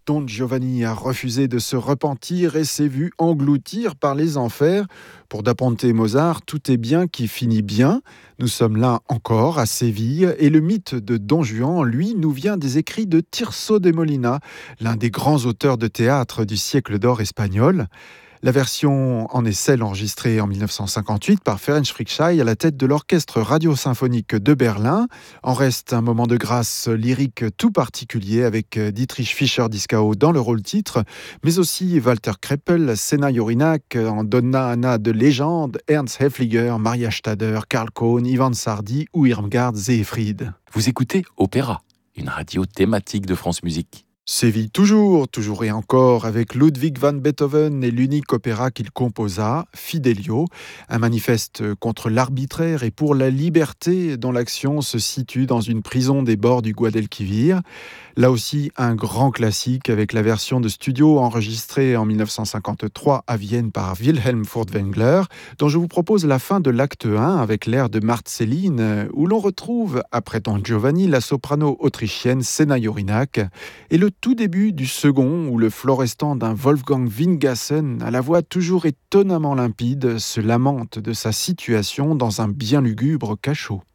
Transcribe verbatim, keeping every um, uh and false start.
Don Giovanni a refusé de se repentir et s'est vu engloutir par les enfers. Pour Da Ponte Mozart, tout est bien qui finit bien. Nous sommes là encore à Séville et le mythe de Don Juan, lui, nous vient des écrits de Tirso de Molina, l'un des grands auteurs de théâtre du siècle d'or espagnol. La version en est celle enregistrée en dix-neuf cent cinquante-huit par Ferenc Fricsay à la tête de l'Orchestre radiosymphonique de Berlin. En reste un moment de grâce lyrique tout particulier avec Dietrich Fischer-Dieskau dans le rôle titre, mais aussi Walter Kreppel, Sena Jorinak, en Donna Anna de légende, Ernst Häfliger, Maria Stader, Karl Kohn, Ivan Sardi ou Irmgard Seefried. Vous écoutez Opéra, une radio thématique de France Musique. Séville toujours, toujours et encore, avec Ludwig van Beethoven et l'unique opéra qu'il composa, Fidelio, un manifeste contre l'arbitraire et pour la liberté dont l'action se situe dans une prison des bords du Guadalquivir. Là aussi, un grand classique avec la version de studio enregistrée en dix-neuf cent cinquante-trois à Vienne par Wilhelm Furtwängler, dont je vous propose la fin de l'acte un avec l'air de Marceline, où l'on retrouve, après Don Giovanni, la soprano autrichienne Sena Jorinak, et le tout début du second, où le Florestan d'un Wolfgang Wingassen, à la voix toujours étonnamment limpide, se lamente de sa situation dans un bien lugubre cachot.